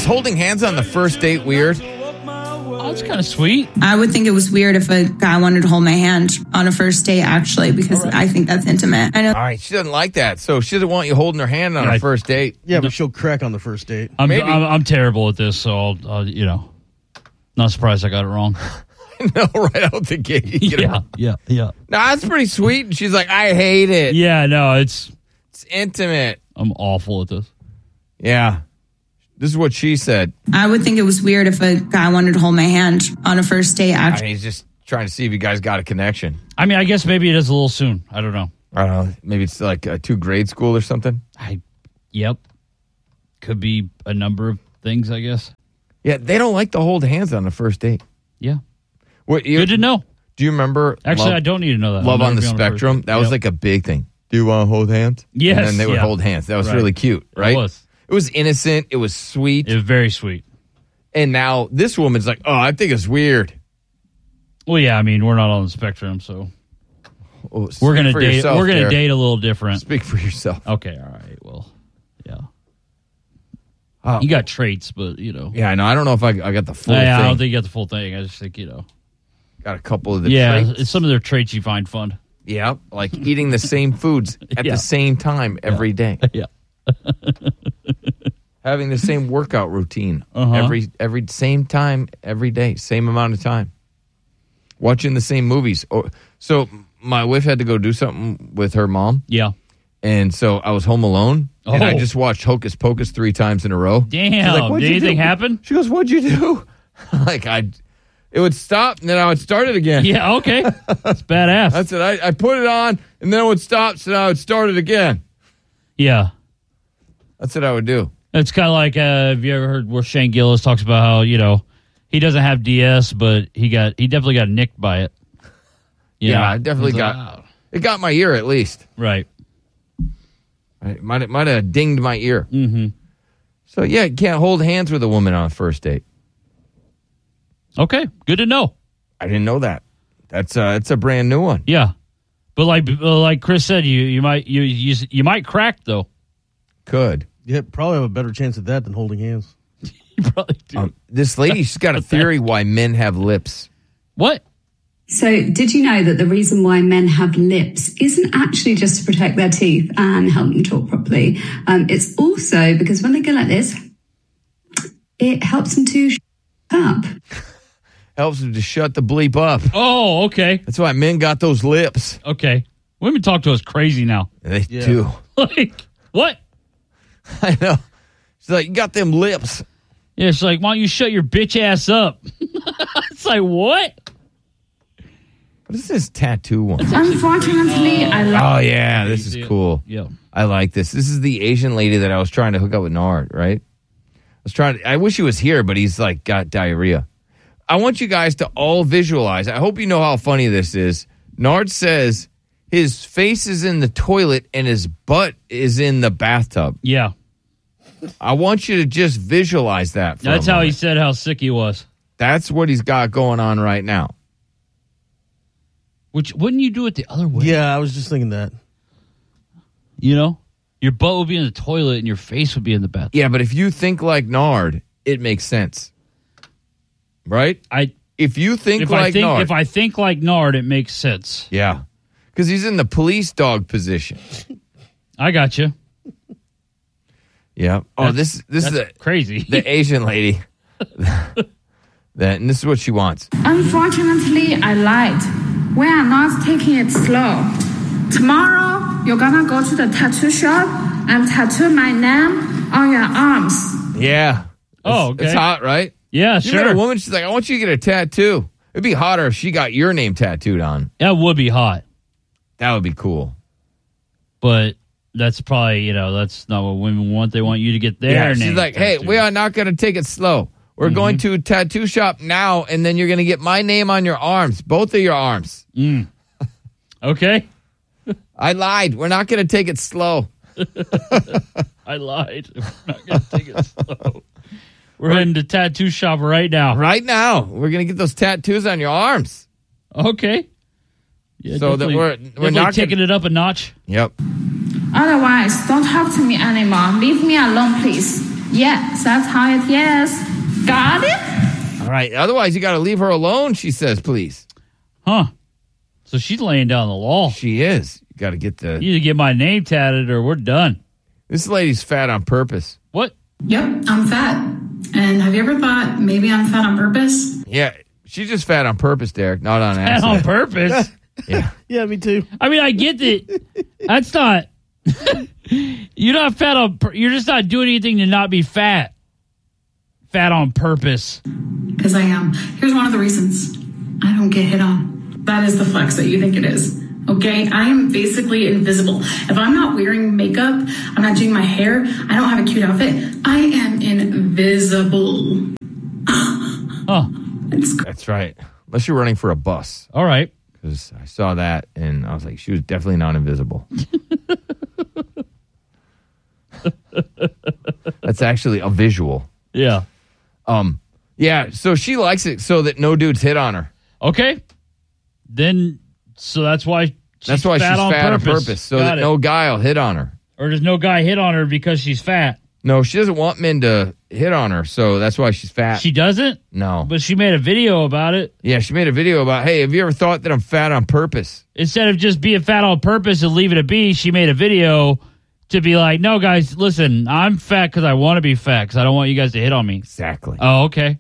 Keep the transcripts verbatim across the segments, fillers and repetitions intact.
holding hands on the first date weird? Oh, it's kind of sweet. I would think it was weird if a guy wanted to hold my hand on a first date, actually, because right. I think that's intimate. I know. All right, she doesn't like that, so she doesn't want you holding her hand on yeah, a first date. Yeah, but she'll crack on the first date. I'm, I'm, I'm terrible at this, so I'll, I'll, you know, not surprised I got it wrong. No, right out the gate. You get yeah, yeah, yeah. No, that's pretty sweet. And she's like, I hate it. Yeah, no, it's it's intimate. I'm awful at this. Yeah. This is what she said. I would think it was weird if a guy wanted to hold my hand on a first date. Actually, I mean, he's just trying to see if you guys got a connection. I mean, I guess maybe it is a little soon. I don't know. I don't know. Maybe it's like a two grade school or something. I, yep. Could be a number of things, I guess. Yeah, they don't like to hold hands on the first date. Yeah. What, you, Good to know. Do you remember? Actually, Love, I don't need to know that. Love on the Spectrum? That yep. was like a big thing. Do you want to hold hands? Yes. And then they would yeah. hold hands. That was right. really cute, right? It was. It was innocent. It was sweet. It was very sweet. And now this woman's like, oh, I think it's weird. Well, yeah, I mean, we're not on the spectrum, so oh, we're gonna date. Yourself, we're gonna Derek. date a little different. Speak for yourself. Okay, all right. Well, yeah. Uh, you got traits, but you know. Yeah, I know. I don't know if I, I got the full. Yeah, thing. I don't think you got the full thing. I just think you know. Got a couple of the yeah, traits. It's some of their traits you find fun. Yeah, like eating the same foods at yeah. the same time every yeah. day. Yeah. Having the same workout routine uh-huh. every every same time every day, same amount of time. Watching the same movies. Or so my wife had to go do something with her mom. Yeah. And so I was home alone, oh. and I just watched Hocus Pocus three times in a row. Damn! Like, Did anything happen? She goes, "What'd you do?" Like I. It would stop, and then I would start it again. Yeah, okay. That's badass. That's it. I, I put it on, and then it would stop, so I would start it again. Yeah. That's what I would do. It's kind of like, uh, have you ever heard where Shane Gillis talks about how, you know, he doesn't have D S, but he got he definitely got nicked by it. You yeah, know? I definitely got, like, it got my ear at least. Right. It might, might have dinged my ear. Mm-hmm. So, yeah, you can't hold hands with a woman on a first date. Okay, good to know. I didn't know that. That's uh, it's a brand new one. Yeah, but like like Chris said, you you might you you, you might crack though. Could yeah, probably have a better chance at that than holding hands. You probably do. Um, this lady, she's got a theory why men have lips. What? So, did you know that the reason why men have lips isn't actually just to protect their teeth and help them talk properly? Um, it's also because when they go like this, it helps them to shut up. Helps them to shut the bleep up. Oh, okay. That's why men got those lips. Okay. Women talk to us crazy now. They yeah. do. Like, what? I know. She's like, you got them lips. Yeah, it's like, why don't you shut your bitch ass up? It's like, what? What is this tattoo one? Unfortunately, I like. Oh, yeah, this is cool. Yeah. I like this. This is the Asian lady that I was trying to hook up with Nard, right? I was trying to, I wish he was here, but he's like got diarrhea. I want you guys to all visualize. I hope you know how funny this is. Nard says his face is in the toilet and his butt is in the bathtub. Yeah. I want you to just visualize that. For That's how he said how sick he was. That's what he's got going on right now. Which, wouldn't you do it the other way? Yeah, I was just thinking that. You know? Your butt would be in the toilet and your face would be in the bathtub. Yeah, but if you think like Nard, it makes sense. Right? I If you think if like I think, Nard. If I think like Nard, it makes sense. Yeah. Because he's in the police dog position. I got you. Yeah. Oh, That's, this this is the, crazy. the Asian lady. that, and this is what she wants. Unfortunately, I lied. We are not taking it slow. Tomorrow, you're gonna go to the tattoo shop and tattoo my name on your arms. Yeah. Oh, it's, okay. It's hot, right? Yeah, you sure. met a woman, she's like, I want you to get a tattoo. It'd be hotter if she got your name tattooed on. That would be hot. That would be cool. But that's probably, you know, that's not what women want. They want you to get their yeah, name she's like, tattooed. hey, we are not going to take it slow. We're mm-hmm. going to a tattoo shop now, and then you're going to get my name on your arms, both of your arms. Mm. Okay. I lied. We're not going to take it slow. I lied. We're not going to take it slow. We're heading to tattoo shop right now. Right now. We're going to get those tattoos on your arms. Okay. Yeah, so that we're we're not taking gonna... it up a notch. Yep. Otherwise, don't talk to me anymore. Leave me alone, please. Yes, that's how it is. Got it? All right. Otherwise, you got to leave her alone, she says, please. Huh. So she's laying down the law. She is. You got to get the... You either get my name tatted or we're done. This lady's fat on purpose. What? Yep, I'm fat. And have you ever thought maybe I'm fat on purpose? Yeah, she's just fat on purpose, Derek, not on And accident. on purpose. Yeah. Yeah, me too. I mean, I get that. That's not... You're not fat on... pur- You're just not doing anything to not be fat. Fat on purpose. Because I am. Here's one of the reasons. I don't get hit on. That is the flex that you think it is. Okay? I am basically invisible. If I'm not wearing makeup, I'm not doing my hair, I don't have a cute outfit, I am invisible. Oh, It's That's right. Unless you're running for a bus. all right. Because I saw that, and I was like, she was definitely not invisible. That's actually a visual. Yeah. Um, yeah, so she likes it so that no dudes hit on her. Okay. Then, so that's why she's That's why fat she's on fat purpose. on purpose, so Got that it. no guy will hit on her. Or does no guy hit on her because she's fat? No, she doesn't want men to hit on her, so that's why she's fat. She doesn't? no. But she made a video about it. Yeah, she made a video about, hey, have you ever thought that I'm fat on purpose? Instead of just being fat on purpose and leaving it be, she made a video to be like, no, guys, listen, I'm fat because I want to be fat because I don't want you guys to hit on me. Exactly. Oh, okay.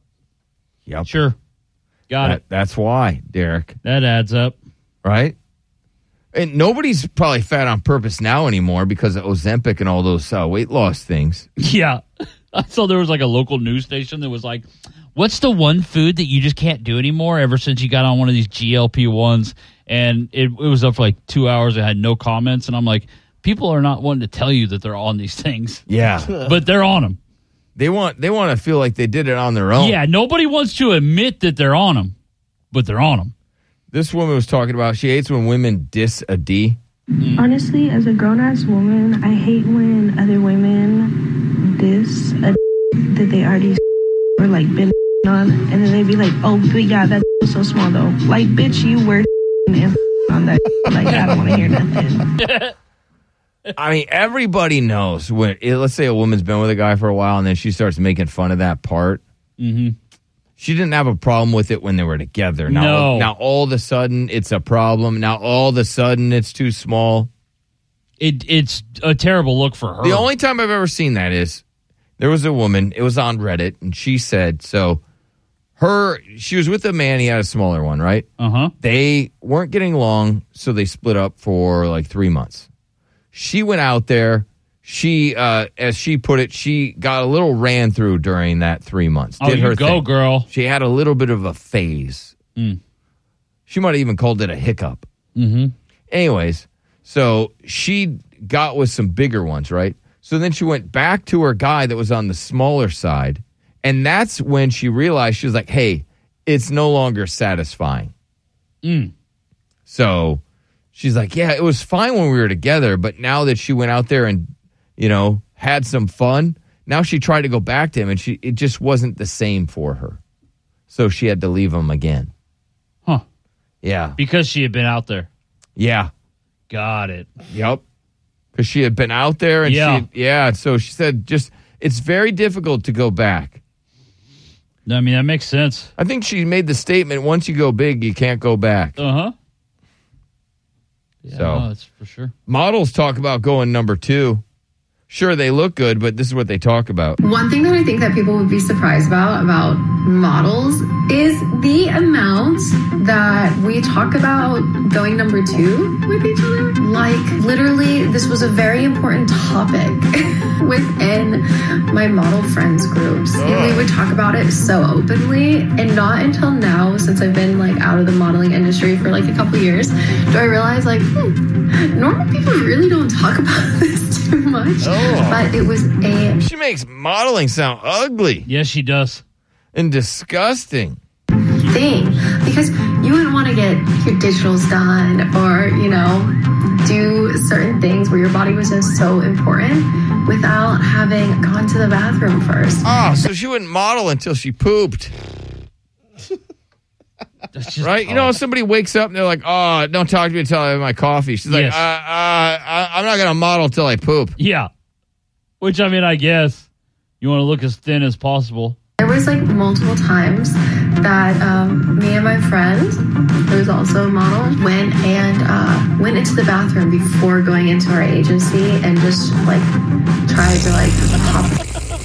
Yep. Sure. Got That, it. that's why, Derek. That adds up. Right? And nobody's probably fat on purpose now anymore because of Ozempic and all those uh, weight loss things. Yeah. I saw there was like a local news station that was like, what's the one food that you just can't do anymore ever since you got on one of these G L P ones? And it, it was up for like two hours. It had no comments. And I'm like, people are not wanting to tell you that they're on these things, Yeah. but they're on them. they want they want to feel like they did it on their own. Yeah. Nobody wants to admit that they're on them, but they're on them. This woman was talking about she hates when women diss a D. Honestly, as a grown-ass woman, I hate when other women diss a that they already or like been on, and then they be like, "Oh, but yeah, that was so small though." Like, bitch, you were and on that. Like, I don't want to hear nothing. I mean, everybody knows when. It, let's say a woman's been with a guy for a while, and then she starts making fun of that part. Mm-hmm. She didn't have a problem with it when they were together. Now, No. now all of a sudden it's a problem. Now all of a sudden it's too small. It it's a terrible look for her. The only time I've ever seen that is there was a woman. It was on Reddit, and she said so. Her she was with a man. He had a smaller one, right? uh huh. They weren't getting along, so they split up for like three months. She went out there. She, uh, as she put it, she got a little ran through during that three months. Oh, Did you her go, thing. girl. She had a little bit of a phase. Mm. She might have even called it a hiccup. Mm-hmm. Anyways, so she got with some bigger ones, right? So then she went back to her guy that was on the smaller side. And that's when she realized, she was like, hey, it's no longer satisfying. Mm. So she's like, yeah, it was fine when we were together. But now that she went out there and, you know, had some fun, now she tried to go back to him and she it just wasn't the same for her. So she had to leave him again. Huh. Yeah. Because she had been out there. Yeah. Got it. Yep. Because she had been out there and Yeah. she, yeah. So she said, just, it's very difficult to go back. I mean, that makes sense. I think she made the statement, once you go big, you can't go back. Uh huh. Yeah, So- no, that's for sure. Models talk about going number two. Sure, they look good, but this is what they talk about. One thing that I think that people would be surprised about about models is the amount that we talk about going number two with each other. Like, literally, this was a very important topic within my model friends groups. And we would talk about it so openly, and not until now, since I've been like out of the modeling industry for like a couple years, do I realize like, hmm, normal people really don't talk about this too much. Oh. But it was a She makes modeling sound ugly Yes, she does. and disgusting. thing because you wouldn't want to get your digitals done or, you know, do certain things where your body was just so important without having gone to the bathroom first. Oh, so she wouldn't model until she pooped, That's just, right? You know, if somebody wakes up and they're like, oh, don't talk to me until I have my coffee. She's like, Yes. uh, uh, I, I'm not going to model until I poop. Yeah. Which, I mean, I guess. You want to look as thin as possible. There was like multiple times that um, me and my friend, who was also a model, went and uh, went into the bathroom before going into our agency and just like tried to like pop.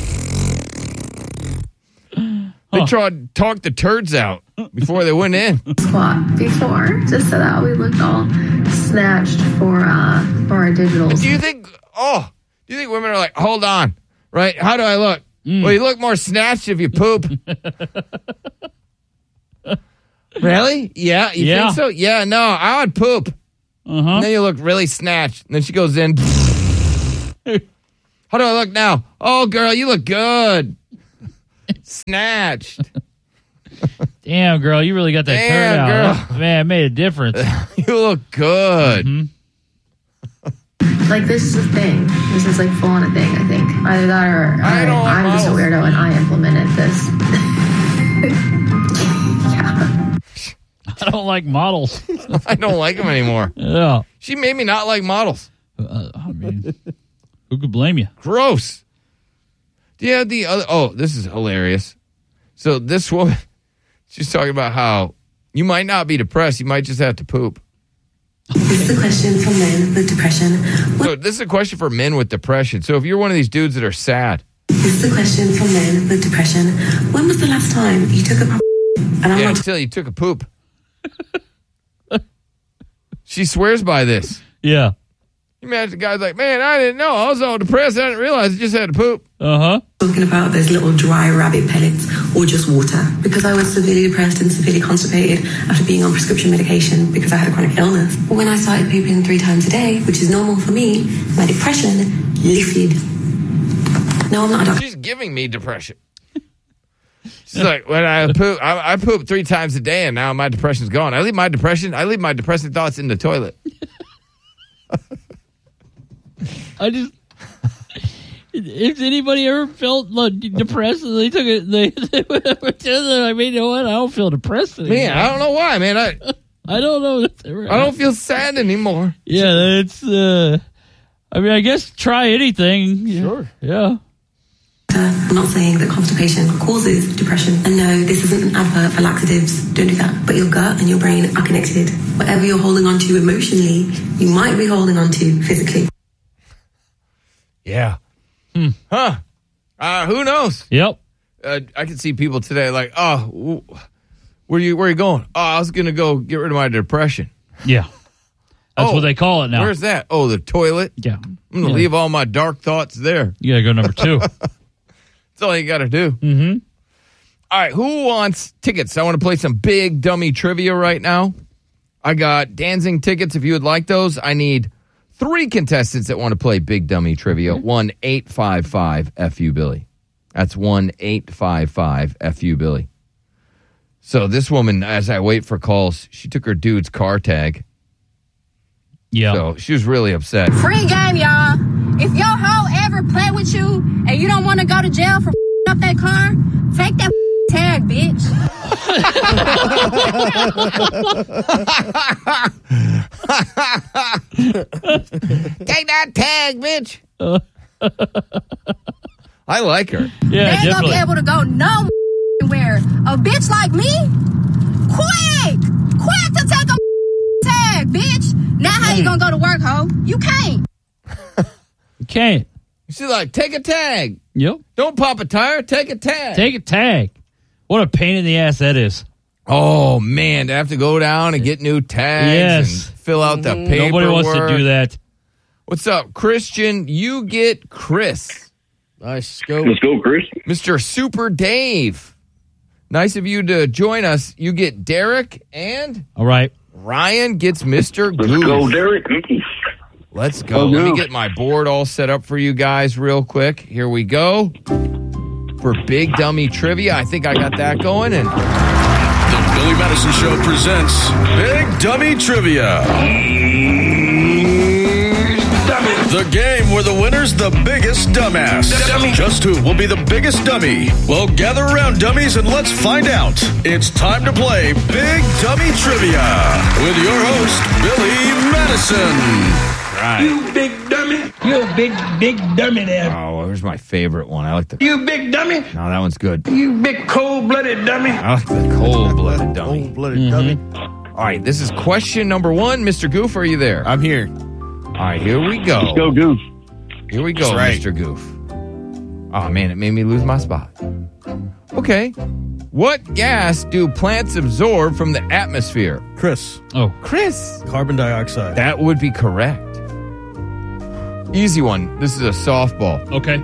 They Huh. tried to talk the turds out before they went in. Squat before, just so that we looked all snatched for uh, for our digitals. Do you think? Oh, do you think women are like, hold on, right? How do I look? Mm. Well, you look more snatched if you poop. Really? Yeah. You Yeah. think so? Yeah. No, I would poop. Uh-huh. And then you look really snatched. And then she goes in. How do I look now? Oh, girl, you look good. Snatched. Damn, girl, you really got that Damn, turd out. girl. That- man, it made a difference. You look good. Mhm. Like this is a thing. This is like full on a thing. I think either that or I I, don't like I'm just a models. weirdo and I implemented this. Yeah. I don't like models. I don't like them anymore. Yeah. She made me not like models. Uh, I mean, who could blame you? Gross. Do you have the other? Oh, this is hilarious. So this woman, she's talking about how you might not be depressed. You might just have to poop. This is a question for men with depression. So this is a question for men with depression. So if you're one of these dudes that are sad, This is a question for men with depression. When was the last time you took a pop? And I'm yeah, not until you took a poop. She swears by this. Yeah. Imagine the guy's like, man, I didn't know. I was all depressed. I didn't realize I just had to poop. Uh-huh. talking about those little dry rabbit pellets or just water. Because I was severely depressed and severely constipated after being on prescription medication because I had a chronic illness. When I started pooping three times a day, which is normal for me, my depression lifted. No, I'm not a doctor. She's giving me depression. She's like, when I poop, I, I poop three times a day, and now my depression's gone. I leave my depression, I leave my depressing thoughts in the toilet. I just... If anybody ever felt like, depressed and they took it, they, they went over to them, I mean, you know what? I don't feel depressed anymore. Man, I don't know why, man. I I don't know. If that's ever I don't feel sad anymore. Yeah, it's. Uh, I mean, I guess try anything. Sure. Yeah. I'm not saying that constipation causes depression. And no, this isn't an advert for laxatives. Don't do that. But your gut and your brain are connected. Whatever you're holding on to emotionally, you might be holding on to physically. Yeah. Hmm. Huh. Uh, who knows? Yep. Uh, I can see people today like, oh, w- where you where you going? Oh, I was gonna go get rid of my depression. Yeah. That's Oh, what they call it now. Where's that? Oh, the toilet. Yeah. I'm gonna Yeah. leave all my dark thoughts there. You gotta go number two. That's all you gotta do. Mm-hmm. All right, who wants tickets? I want to play some big dummy trivia right now. I got dancing tickets. If you would like those, I need three contestants that want to play big dummy trivia. one eight five five F U Billy. That's one eight five five F U Billy. So this woman, as I wait for calls, she took her dude's car tag. Yeah. So she was really upset. Free game, y'all. If your hoe ever play with you and you don't want to go to jail for up that car, take that tag, bitch. Take that tag, bitch. I like her. Yeah, they ain't definitely. gonna be able to go nowhere. A bitch like me, quick, quick to take a tag, bitch. Now how you gonna go to work, hoe? You can't. You can't. She's like, take a tag. Yep. Don't pop a tire. Take a tag. Take a tag. What a pain in the ass that is. Oh, man. To have to go down and get new tags Yes. and fill out the paperwork. Nobody wants to do that. What's up, Christian? You get Chris. Nice. Go. Let's go, Chris. Mister Super Dave. Nice of you to join us. You get Derek, and All right. Ryan gets Mister Let's Goose. go, Derek. Let's go. Oh, Let me no. get my board all set up for you guys real quick. Here we go. For Big Dummy Trivia, I think I got that going. And The Billy Madison Show presents Big Dummy Trivia. The game where the winner's the biggest dumbass. Just who will be the biggest dummy? Well, gather around, dummies, and let's find out. It's time to play Big Dummy Trivia with your host, Billy Madison. right. You big dummy. You a big, big dummy there. Oh, here's my favorite one. I like the. You big dummy. No, that one's good. You big cold-blooded dummy. I like the cold-blooded dummy. Cold-blooded dummy. All right, this is question number one. Mister Goof, are you there? I'm here. All right, here we go. Let's go, Goof. Here we go, right. Mister Goof. Oh, man, it made me lose my spot. Okay. What gas do plants absorb from the atmosphere? Chris. Oh, Chris. Carbon dioxide. That would be correct. Easy one. This is a softball. okay.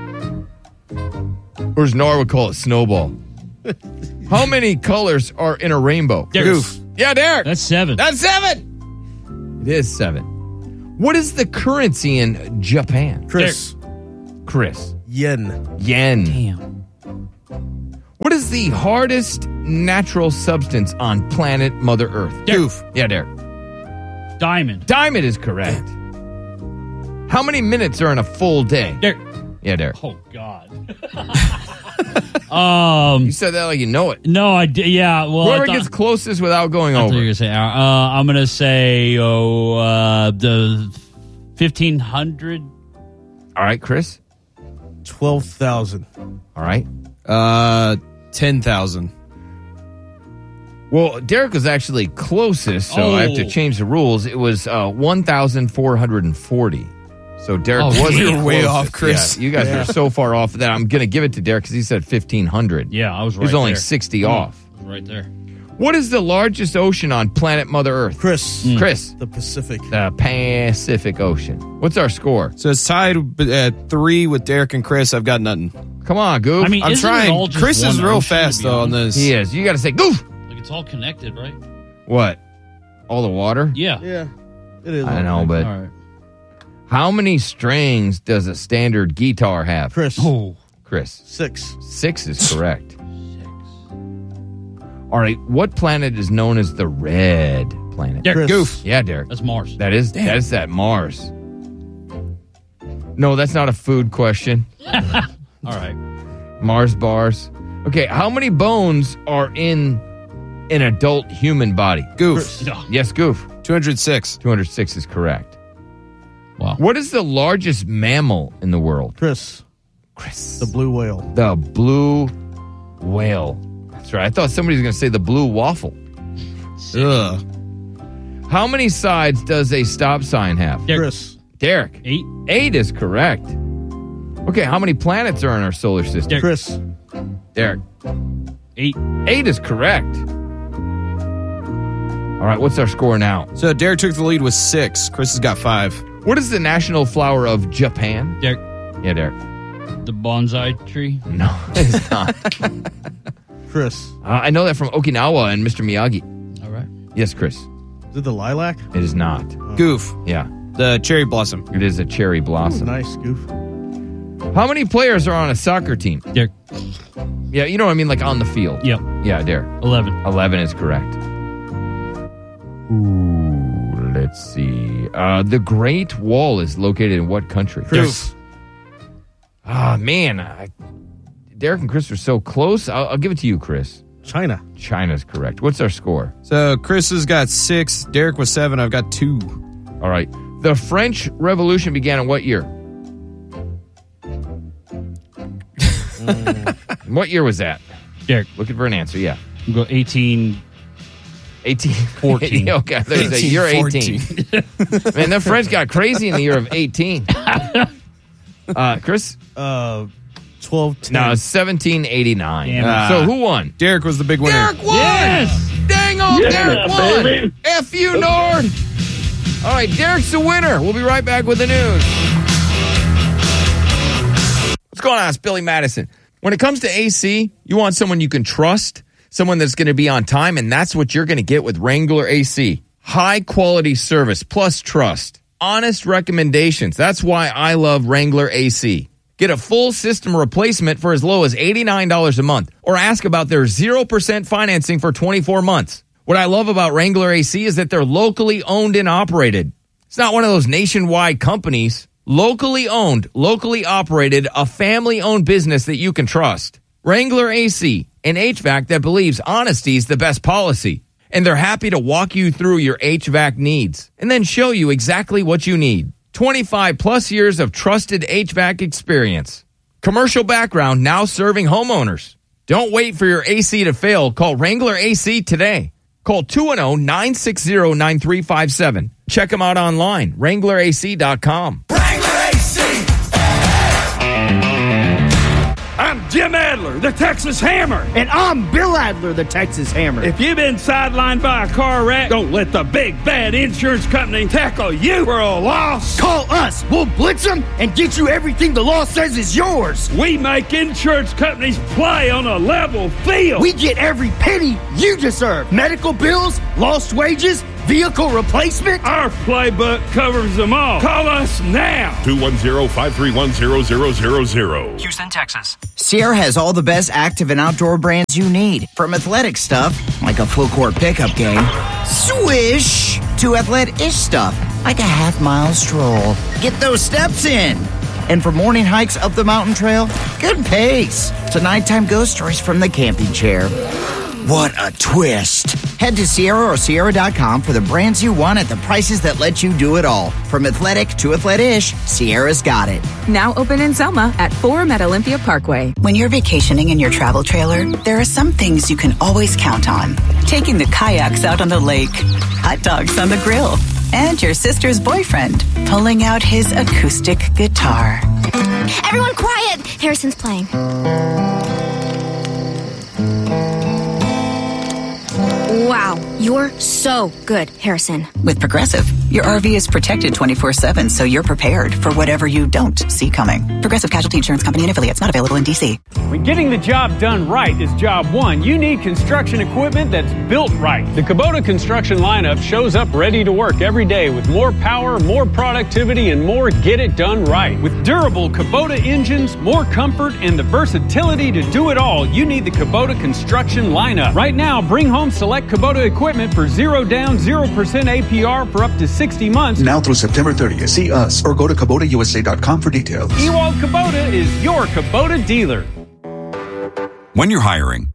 Or as Nora would call it, snowball. How many colors are in a rainbow? Derek. Goof. Yeah, Derek. That's seven. That's seven. It is seven. What is the currency in Japan? Chris. Chris. Yen. Yen. Damn. What is the hardest natural substance on planet Mother Earth? Goof. Yeah, Derek. Diamond. Diamond is correct. How many minutes are in a full day? Derek. Yeah, Derek. Oh, God. um, You said that like you know it. No, I did. Yeah. Well, Whoever I thought, gets closest without going I thought over. you were gonna say. Uh, I'm gonna say. Oh, uh, the fifteen hundred. All right, Chris. twelve thousand. All right. Uh, ten thousand. Well, Derek was actually closest, so I have to Oh. change the rules. It was uh, one thousand four hundred forty. So Derek Oh, was you're the way closest. off, Chris. Yeah, you guys Yeah. are so far off that I'm going to give it to Derek because he said fifteen hundred. Yeah, I was right. He's only there. sixty Mm, off. Right there. What is the largest ocean on planet Mother Earth? Chris. Chris. The Pacific. The Pacific Ocean. What's our score? So it's tied at three with Derek and Chris. I've got nothing. Come on, Goof. I mean, I'm isn't it trying. all just Chris is one real ocean, fast to be though on honest? this. he is. You got to say, Goof. Like it's all connected, right? What? All the water? Yeah. Yeah. It is. I know, but All right. how many strings does a standard guitar have? Chris. Oh, Chris. Six. Six is correct. All right. What planet is known as the red planet? Derek. Chris. Goof. Yeah, Derek. That's Mars. That is that is that Mars. No, that's not a food question. All right. Mars bars. Okay, how many bones are in an adult human body? Goof. Yes, Goof. two hundred six. two hundred six is correct. Wow. What is the largest mammal in the world? Chris. Chris. The blue whale. The blue whale. That's right. I thought somebody was going to say the blue waffle. Ugh. How many sides does a stop sign have? Derek. Chris. Derek. Eight. Eight is correct. Okay, how many planets are in our solar system? Derek. Chris. Derek. Eight. Eight is correct. All right, what's our score now? So Derek took the lead with six. Chris has got five. What is the national flower of Japan? Derek. Yeah, Derek. The bonsai tree. No, it's not. Chris. uh, I know that from Okinawa and Mister Miyagi. All right. Yes, Chris. Is it the lilac? It is not. Goof. Yeah, The cherry blossom. it is a cherry Ooh, blossom. nice, Goof. How many players are on a soccer team? Derek. Yeah, you know what I mean, like on the field. Yep. Yeah, Derek. Eleven. Eleven is correct. Ooh, let's see. Uh, the Great Wall is located in what country? Chris. Ah, man. I, Derek and Chris are so close. I'll, I'll give it to you, Chris. China. China's correct. What's our score? So Chris has got six. Derek was seven. I've got two. All right. The French Revolution began in what year? mm. What year was that? Derek. Looking for an answer. Yeah. We'll go eighteen. eighteen. fourteen. Okay. There's a year eighteen. Man, the French got crazy in the year of eighteen. Uh, Chris? Uh, twelve ten. No, seventeen eighty-nine. Damn it. Uh, so who won? Derek was the big winner. Derek won! Yes! Dang on, Yeah, Derek won! baby. F you, Nord! All right, Derek's the winner. We'll be right back with the news. What's going on? It's Billy Madison. When it comes to A C, you want someone you can trust, someone that's going to be on time, and that's what you're going to get with Wrangler A C. High quality service plus trust. Honest recommendations. That's why I love Wrangler A C. Get a full system replacement for as low as eighty-nine dollars a month, or ask about their zero percent financing for twenty-four months. What I love about Wrangler A C is that they're locally owned and operated. It's not one of those nationwide companies. Locally owned, locally operated, a family-owned business that you can trust. Wrangler A C, an H V A C that believes honesty is the best policy. And they're happy to walk you through your H V A C needs and then show you exactly what you need. twenty-five plus years of trusted H V A C experience. Commercial background, now serving homeowners. Don't wait for your A C to fail. Call Wrangler A C today. Call two one zero, nine six zero, nine three five seven. Check them out online, wrangler a c dot com. Wrangler A C! I'm Jim Adler, the Texas Hammer. And I'm Bill Adler, the Texas Hammer. If you've been sidelined by a car wreck, don't let the big bad insurance company tackle you for a loss. Call us. We'll blitz them and get you everything the law says is yours. We make insurance companies play on a level field. We get every penny you deserve. Medical bills, lost wages, vehicle replacement. Our playbook covers them all. Call us now. two one zero, five three one, zero zero zero zero. Houston, Texas. Sierra has all the best active and outdoor brands you need. From athletic stuff, like a full court pickup game, swish, to athletic-ish stuff, like a half mile stroll. Get those steps in. And for morning hikes up the mountain trail, good pace. To nighttime ghost stories from the camping chair. What a twist. Head to Sierra or Sierra dot com for the brands you want at the prices that let you do it all. From athletic to athletic-ish, Sierra's got it. Now open in Selma at Forum at Olympia Parkway. When you're vacationing in your travel trailer, there are some things you can always count on. Taking the kayaks out on the lake, hot dogs on the grill, and your sister's boyfriend pulling out his acoustic guitar. Everyone quiet! Harrison's playing. Wow, you're so good, Harrison. With Progressive, your R V is protected twenty-four seven, so you're prepared for whatever you don't see coming. Progressive Casualty Insurance Company and affiliates, not available in D C. When getting the job done right is job one, you need construction equipment that's built right. The Kubota construction lineup shows up ready to work every day with more power, more productivity, and more get it done right. With durable Kubota engines, more comfort, and the versatility to do it all, you need the Kubota construction lineup. Right now, bring home select Kubota equipment for zero down, zero percent A P R for up to sixty months. Now through September thirtieth. See us or go to Kubota U S A dot com for details. Ewald Kubota is your Kubota dealer. When you're hiring,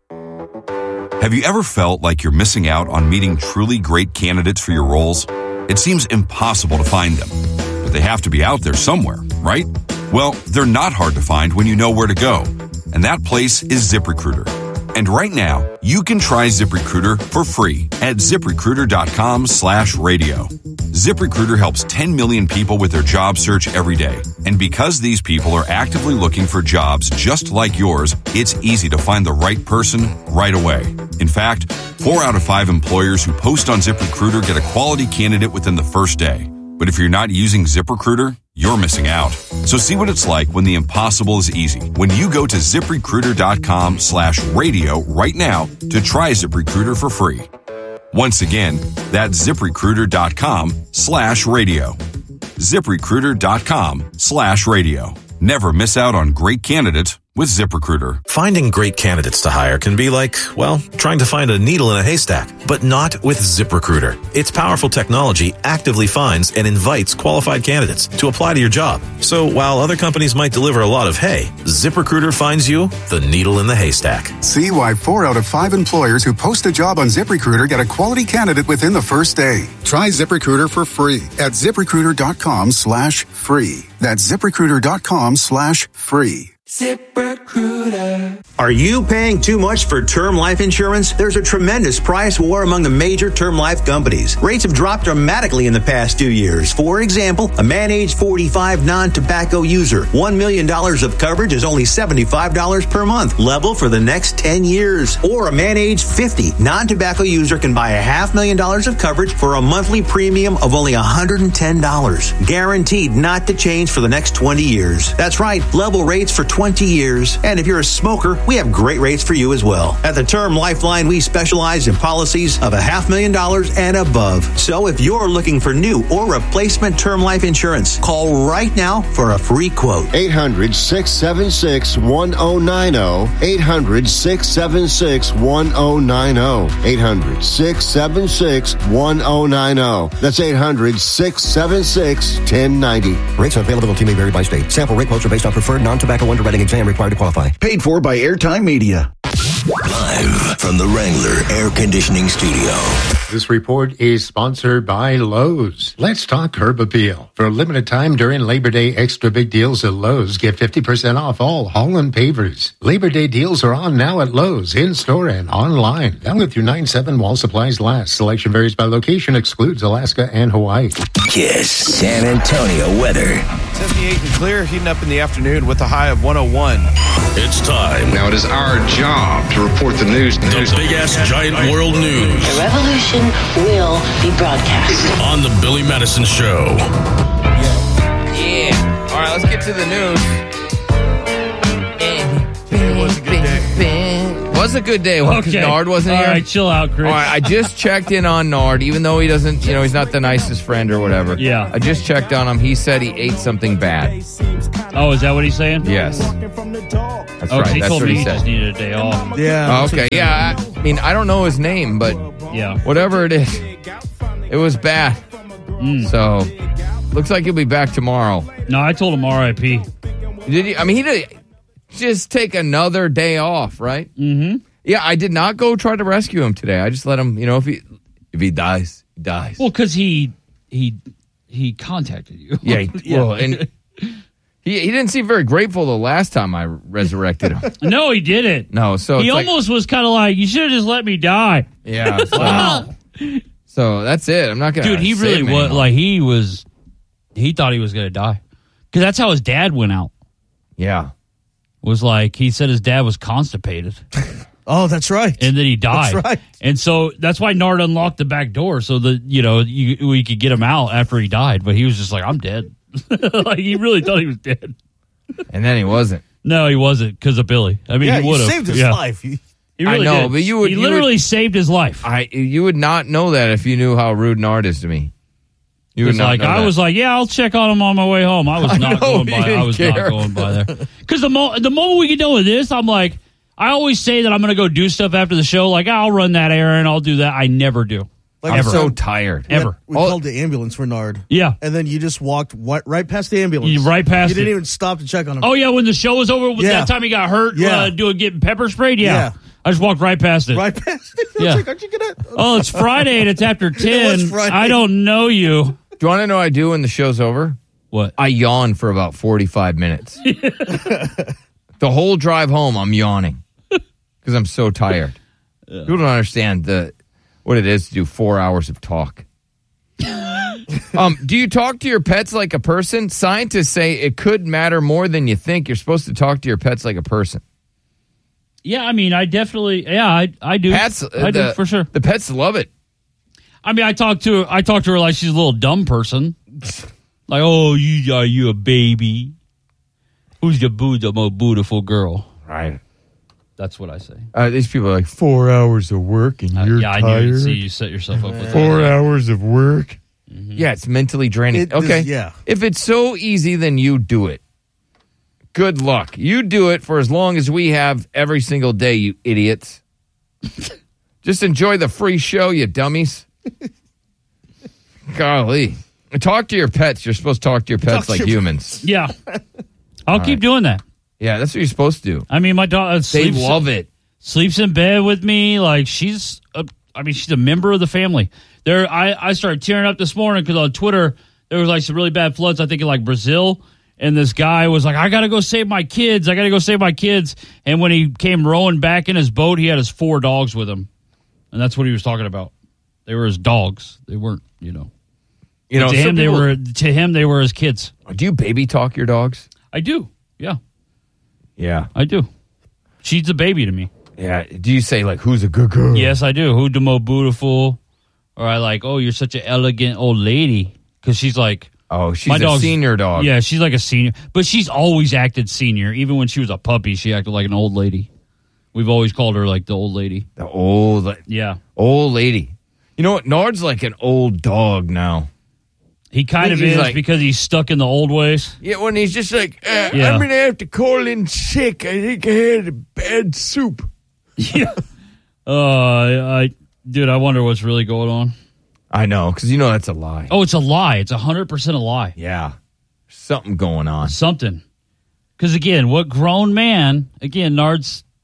have you ever felt like you're missing out on meeting truly great candidates for your roles? It seems impossible to find them, but they have to be out there somewhere, right? Well, they're not hard to find when you know where to go, and that place is ZipRecruiter. And right now, you can try ZipRecruiter for free at ZipRecruiter.com slash radio. ZipRecruiter helps ten million people with their job search every day. And because these people are actively looking for jobs just like yours, it's easy to find the right person right away. In fact, four out of five employers who post on ZipRecruiter get a quality candidate within the first day. But if you're not using ZipRecruiter, you're missing out. So see what it's like when the impossible is easy. When you go to ZipRecruiter.com slash radio right now to try ZipRecruiter for free. Once again, that's ZipRecruiter.com slash radio. ZipRecruiter.com slash radio. Never miss out on great candidates with ZipRecruiter. Finding great candidates to hire can be like, well, trying to find a needle in a haystack, but not with ZipRecruiter. Its powerful technology actively finds and invites qualified candidates to apply to your job. So while other companies might deliver a lot of hay, ZipRecruiter finds you the needle in the haystack. See why four out of five employers who post a job on ZipRecruiter get a quality candidate within the first day. Try ZipRecruiter for free at ZipRecruiter.com slash free. That's ZipRecruiter.com slash free. ZipRecruiter. Are you paying too much for term life insurance? There's a tremendous price war among the major term life companies. Rates have dropped dramatically in the past two years. For example, a man age forty-five non-tobacco user, one million dollars of coverage is only seventy-five dollars per month, level for the next ten years. Or a man age fifty non-tobacco user can buy a half million dollars of coverage for a monthly premium of only one hundred ten dollars. Guaranteed not to change for the next twenty years. That's right, level rates for twenty years. And if you're a smoker, we have great rates for you as well. At the Term Lifeline, we specialize in policies of a half million dollars and above. So if you're looking for new or replacement term life insurance, call right now for a free quote. eight hundred, six seven six, one oh nine oh. eight hundred, six seven six, one oh nine oh. eight hundred, six seven six, one oh nine oh. That's eight hundred, six seven six, one oh nine oh. Rates and availability may vary by state. Sample rate quotes are based on preferred non-tobacco underwriting exam required to qualify. Paid for by Airtime Media. Live from the Wrangler Air Conditioning Studio. This report is sponsored by Lowe's. Let's talk Curb Appeal. For a limited time during Labor Day, extra big deals at Lowe's. Get fifty percent off all Holland pavers. Labor Day deals are on now at Lowe's, in-store and online. Valid through nine seven while supplies last. Selection varies by location, excludes Alaska and Hawaii. Kiss San Antonio weather. seventy-eight and clear, heating up in the afternoon with a high of one oh one. It's time. Now it is our job to report the news. The news. big-ass giant world news. The revolution will be broadcast. On the Billy Madison Show. Yeah. All right, let's get to the news. It was a good day. Was a good day. Well, because Okay. Nard wasn't All here. right, chill out, Chris. All right, I just checked in on Nard, even though he doesn't, you know, he's not the nicest friend or whatever. Yeah. I just checked on him. He said he ate something bad. Oh, is that what he's saying? Yes. That's Oh, 'cause right. he That's told what me he he said. just needed a day off. Yeah. Oh, okay. Yeah. I, I mean, I don't know his name, but Yeah. whatever it is, it was bad. Mm. So, looks like he'll be back tomorrow. No, I told him R I P. Did he? I mean, he did just take another day off, right? Mm-hmm. Yeah, I did not go try to rescue him today. I just let him, you know, if he if he dies, he dies. Well, because he he he contacted you. Yeah, he, well, and he he didn't seem very grateful the last time I resurrected him. No, he didn't. No, so he it's like- almost was kind of like, you should have just let me die. yeah. So, Wow. so that's it. I'm not gonna. Dude, he save really him was anymore. like he was. He thought he was going to die because that's how his dad went out. Yeah, was like he said his dad was constipated. Oh, that's right. And then he died. That's right. And so that's why Nard unlocked the back door so that, you know, you, we could get him out after he died. But he was just like, I'm dead. Like he really thought he was dead. and then he wasn't. No, he wasn't because of Billy. I mean, yeah, he would you have. saved his yeah. life. You- He really I know, did. but you would. He you literally would, saved his life. I you would not know that if you knew how rude Nard is to me. You It would was not like know I that. was like, yeah, I'll check on him on my way home. I was I not know, going he by. I didn't was care. not going by there because the mo- the moment we get done with this, I'm like, I always say that I'm going to go do stuff after the show. Like I'll run that errand, I'll do that. I never do. Like I'm I said, so tired. we had- Ever. We All- called the ambulance for Nard. Yeah. And then you just walked wi- right past the ambulance. You right past You didn't it. even stop to check on him. Oh yeah, when the show was over, Yeah. that time he got hurt, Yeah. uh, doing getting pepper sprayed. Yeah. Yeah. I just walked right past it. Right past it. I was Yeah. like, aren't you gonna? Oh, it's Friday and it's after ten. Friday. I don't know you. Do you want to know what I do when the show's over? What? I yawn for about forty-five minutes. The whole drive home, I'm yawning because I'm so tired. People don't understand the what it is to do four hours of talk. um, do you talk to your pets like a person? Scientists say it could matter more than you think. You're supposed to talk to your pets like a person. Yeah, I mean, I definitely, yeah, I, I do. Pets, I do the- for sure. The pets love it. I mean, I talk to, I talk to her like she's a little dumb person. Like, oh, you are you a baby? Who's the boo, the most beautiful girl? Right. That's what I say. Uh, these people are like four hours of work and Uh, you're yeah, I tired. knew. See, you set yourself up with Four that. hours of work. Yeah, it's mentally draining. It- okay. yeah. If it's so easy, then you do it. Good luck. You do it for as long as we have every single day, you idiots. Just enjoy the free show, you dummies. Golly. Talk to your pets. You're supposed to talk to your pets Talk to like your- humans. Yeah. I'll All keep right. doing that. Yeah, that's what you're supposed to do. I mean, my dog uh, They sleeps, love it. sleeps in bed with me. Like she's, a, I mean, she's a member of the family. There, I, I started tearing up this morning because on Twitter there was like some really bad floods. I think in like Brazil, and this guy was like, "I got to go save my kids. I got to go save my kids." And when he came rowing back in his boat, he had his four dogs with him, and that's what he was talking about. They were his dogs. They weren't, you know. You know, to some him, they people- were to him they were his kids. Do you baby talk your dogs? I do. Yeah, Yeah. I do. She's a baby to me. Yeah. Do you say, like, who's a good girl? Yes, I do. Who the most beautiful? Or I like, oh, you're such an elegant old lady. Because she's like, Oh, she's my a dog's- senior dog. yeah, she's like a senior. But she's always acted senior. Even when she was a puppy, she acted like an old lady. We've always called her like the old lady. The old, Yeah. old lady. You know what? Nard's like an old dog now. He kind of He's is like- because he's stuck in the old ways. Yeah, when he's just like, uh, Yeah. I'm going to have to call in sick. I think I had a bad soup. Yeah. Uh, I, I, dude, I wonder what's really going on. I know, because you know that's a lie. Oh, it's a lie. It's one hundred percent a lie. Yeah. Something going on. Something. Because, again, what grown man, again, Nard's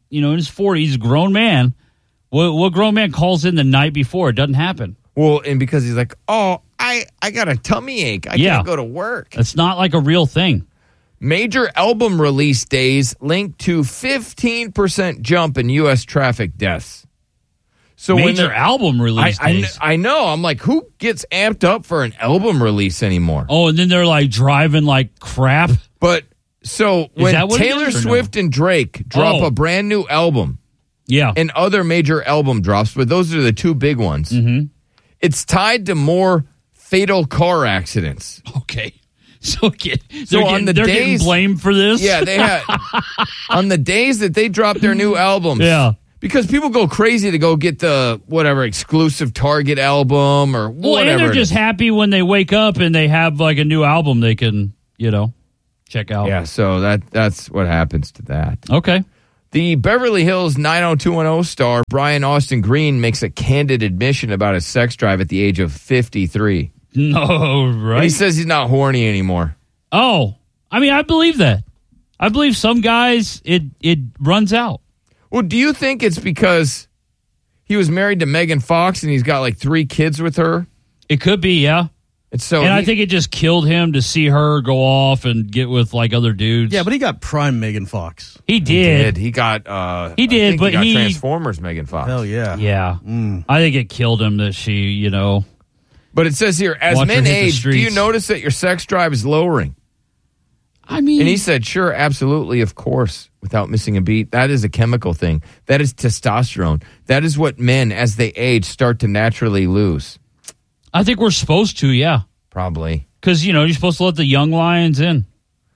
you know, in his forties, he's a grown man. What, what grown man calls in the night before? It doesn't happen. Well, and because he's like, oh, I, I got a tummy ache. I Yeah. can't go to work. It's not like a real thing. Major album release days linked to fifteen percent jump in U S traffic deaths. So when Major they're- album release I, I, days. I know. I'm like, who gets amped up for an album release anymore? Oh, and then they're like driving like crap. But so when that what it Taylor is or no? Swift and Drake drop Oh. a brand new album, Yeah. and other major album drops, but those are the two big ones. Mm-hmm. It's tied to more fatal car accidents. Okay. So, get, they're, So on getting, the they're days- getting blamed for this? Yeah, they had on the days that they drop their new albums. Yeah. Because people go crazy to go get the whatever exclusive Target album or Well, whatever. and they're it just is. happy when they wake up and they have like a new album they can, you know, check out. Yeah, so that that's what happens to that. Okay. The Beverly Hills nine oh two one oh star Brian Austin Green makes a candid admission about his sex drive at the age of fifty-three. No, And right? he says he's not horny anymore. Oh, I mean, I believe that. I believe some guys, it it runs out. Well, do you think it's because he was married to Megan Fox and he's got like three kids with her? It could be, yeah. And so and I he- think it just killed him to see her go off and get with like other dudes. Yeah, but he got prime Megan Fox. He He did. did. He got. Uh, He I did, think but he got he- Transformers. Megan Fox. Hell yeah. Yeah. Mm. I think it killed him that she, you know. But it says here, as Watch her men hit the age, do you streets. notice that your sex drive is lowering? I mean, And he said, sure, absolutely, of course, without missing a beat. That is a chemical thing. That is testosterone. That is what men, as they age, start to naturally lose. I think we're supposed to, yeah. Probably. Because, you know, you're supposed to let the young lions in.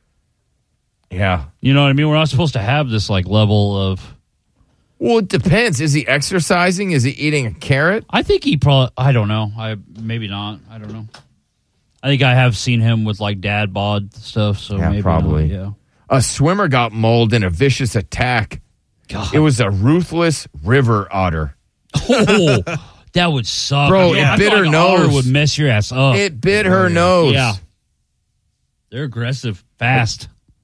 Yeah. You know what I mean? We're not supposed to have this, like, level of... Well, it depends. Is he exercising? Is he eating a carrot? I think he probably... I don't know. I Maybe not. I don't know. I think I have seen him with, like, dad bod stuff, so Yeah, maybe probably. not, yeah. A swimmer got mauled in a vicious attack. God. It was a ruthless river otter. Oh, that would suck. Bro, I feel- it I bit feel her like an otter nose. would mess your ass up. It bit her nose. Yeah. They're aggressive, fast.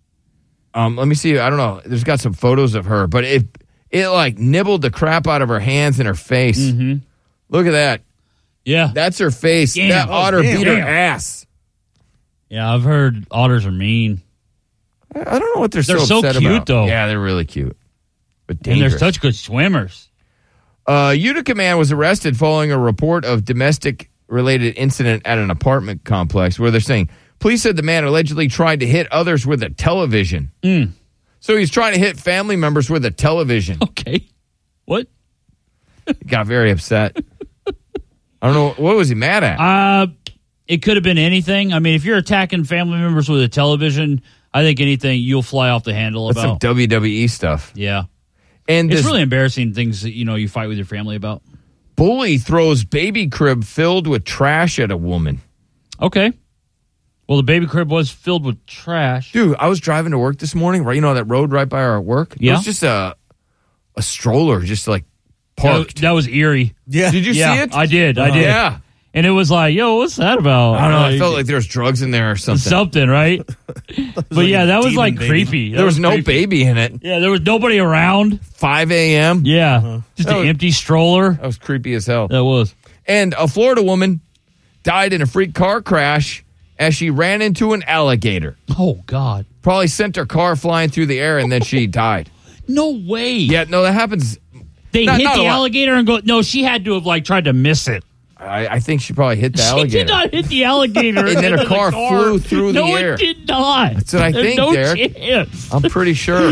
Um, let me see. I don't know. There's got some photos of her, but it it like nibbled the crap out of her hands and her face. Mm-hmm. Look at that. Yeah. That's her face. Damn. That Oh, otter damn. beat her Damn. ass. Yeah, I've heard otters are mean. I I don't know what they're, They're so so upset cute, about. though. Yeah, they're really cute. But And dangerous. they're such good swimmers. Uh, Utica man was arrested following a report of domestic-related incident at an apartment complex where they're saying, police said the man allegedly tried to hit others with a television. Mm. So he's trying to hit family members with a television. Okay. What? He got very upset. I don't know. What was he mad at? Uh, it could have been anything. I mean, if you're attacking family members with a television, I think anything you'll fly off the handle That's some about. W W E stuff. Yeah. And It's this really embarrassing things that, you know, you fight with your family about. bully throws baby crib filled with trash at a woman. Okay. Well, the baby crib was filled with trash. Dude, I was driving to work this morning, right? You know that road right by our work? It Yeah. was just a a stroller, just like That, parked. that was eerie. Yeah. Did you yeah, see it? I did. I did. Yeah. And it was like, yo, what's that about? I don't know. I felt like there was drugs in there or something. something, right? but yeah, that was demon like baby. creepy. That There was no creepy. baby in it. Yeah, there was nobody around. five a.m. Yeah. Just That an was- empty stroller. That was creepy as hell. That was. And a Florida woman died in a freak car crash as she ran into an alligator. Oh, God. Probably sent her car flying through the air and then she died. No way. Yeah, no, that happens. They Not- hit not a the lot. alligator and go, no, she had to have like tried to miss it. I, I think she probably hit the She alligator. did not hit the alligator. And then her into the car flew through the no, air. it did not. That's what I There's think, no Derek. chance. I'm pretty sure.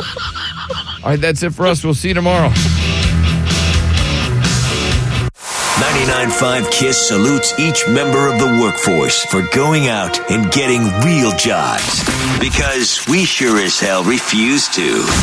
All right, that's it for us. We'll see you tomorrow. ninety-nine point five KISS salutes each member of the workforce for going out and getting real jobs. Because we sure as hell refuse to.